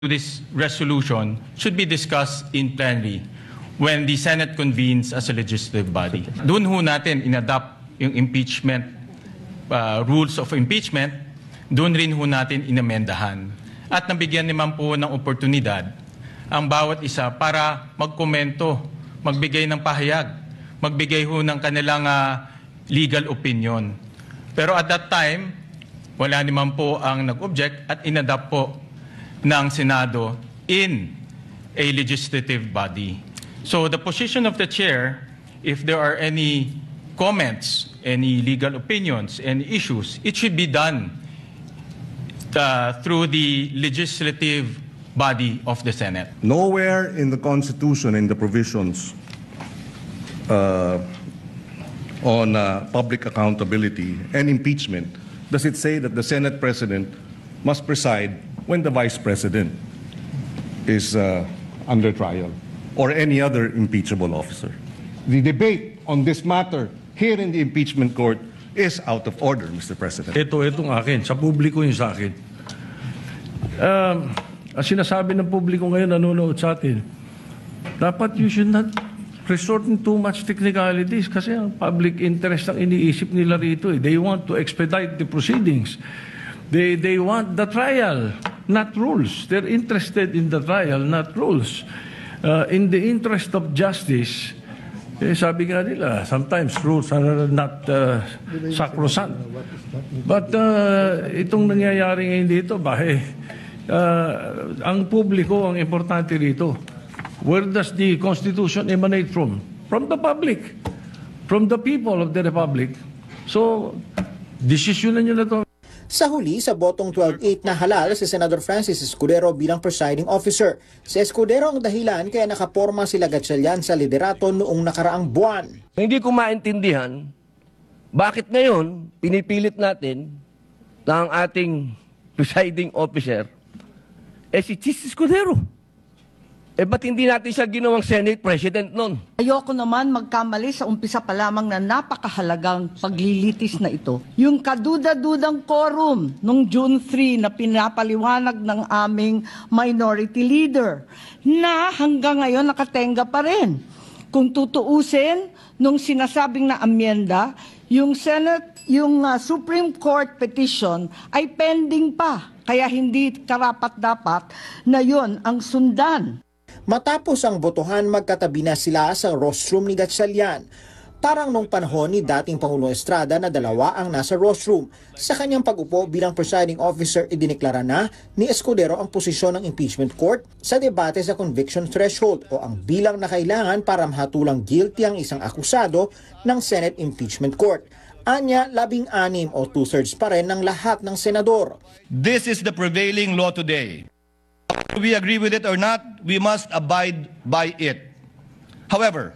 this resolution should be discussed in plenary when the Senate convenes as a legislative body. Doon ho natin inadapt yung impeachment, rules of impeachment, doon rin ho natin inamendahan. At nabigyan naman po ng oportunidad ang bawat isa para magkomento, magbigay ng pahayag, magbigay ho ng kanilang legal opinion. Pero at that time, wala naman po ang nag-object at inadapt po ng Senado in a legislative body. So the position of the chair, if there are any comments, any legal opinions, any issues, it should be done through the legislative body of the Senate. Nowhere in the Constitution, in the provisions on public accountability and impeachment, does it say that the Senate President must preside when the Vice President is under trial or any other impeachable officer. The debate on this matter here in the impeachment court is out of order, Mr. President. Itong akin, sa publiko yung sa akin. Ang sinasabi ng publiko ngayon, nanonood sa atin, dapat you should not resort in too much technicalities kasi ang public interest ang iniisip nila rito. They want to expedite the proceedings. They want the trial, not rules. They're interested in the trial, not rules. In the interest of justice, sabi nga nila, sometimes rules are not sacrosanct. But itong nangyayari ngayon dito, ang publiko ang importante rito. Where does the Constitution emanate from? From the public, from the people of the Republic. So, desisyonan nyo na ito. Sa huli, sa botong 12-8 na halal si Senator Francis Escudero bilang presiding officer. Si Escudero ang dahilan kaya nakaporma sila Gatchalian sa liderato noong nakaraang buwan. Hindi ko maintindihan bakit ngayon pinipilit natin na ang ating presiding officer si Chis Escudero. Ba't hindi natin siya ginawang Senate President noon? Ayoko naman magkamali sa umpisa pa lamang na napakahalagang paglilitis na ito. Yung kaduda-dudang quorum nung June 3 na pinapaliwanag ng aming minority leader na hanggang ngayon nakatenga pa rin. Kung tutuusin, nung sinasabing na amyenda, yung Supreme Court petition ay pending pa. Kaya hindi karapat-dapat na yon ang sundan. Matapos ang botohan, magkatabi na sila sa rostrum ni Gatchalian. Parang nung panahon ni dating Pangulong Estrada na dalawa ang nasa rostrum. Sa kanyang pag-upo bilang presiding officer, idineklara na ni Escudero ang posisyon ng impeachment court sa debate sa conviction threshold o ang bilang na kailangan para mahatulang guilty ang isang akusado ng Senate Impeachment Court. Anya, 16 o 2/3 pa rin ng lahat ng senador. This is the prevailing law today. Whether we agree with it or not, we must abide by it. However,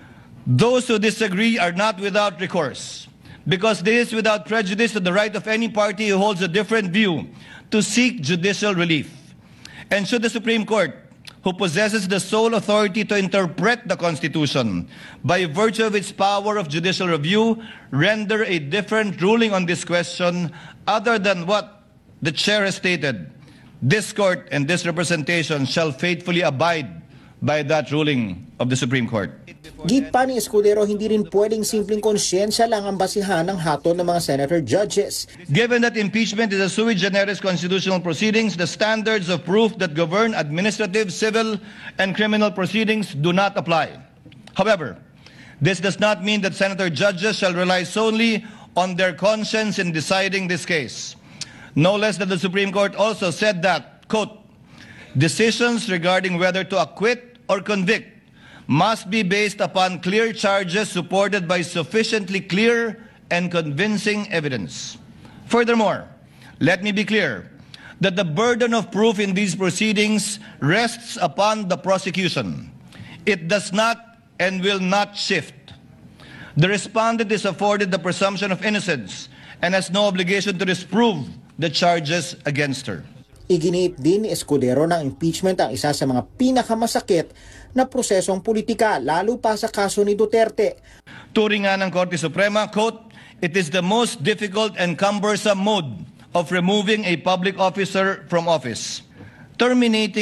those who disagree are not without recourse, because this is without prejudice to the right of any party who holds a different view to seek judicial relief. And should the Supreme Court, who possesses the sole authority to interpret the Constitution by virtue of its power of judicial review, render a different ruling on this question other than what the chair has stated, this court and this representation shall faithfully abide by that ruling of the Supreme Court. Git pa ni Escudero, hindi rin pwedeng simpleng konsyensya lang ang basihan ng hatol ng mga senator judges. Given that impeachment is a sui generis constitutional proceedings, the standards of proof that govern administrative, civil, and criminal proceedings do not apply. However, this does not mean that senator judges shall rely solely on their conscience in deciding this case. No less than the Supreme Court also said that, quote, decisions regarding whether to acquit or convict must be based upon clear charges supported by sufficiently clear and convincing evidence. Furthermore, let me be clear that the burden of proof in these proceedings rests upon the prosecution. It does not and will not shift. The respondent is afforded the presumption of innocence and has no obligation to disprove the charges against her. Iginiit din ni Escudero na impeachment ang isa sa mga pinakamasakit na prosesong politika, lalo pa sa kaso ni Duterte. Turing nga ng Korte Suprema, quote, it is the most difficult and cumbersome mode of removing a public officer from office. terminating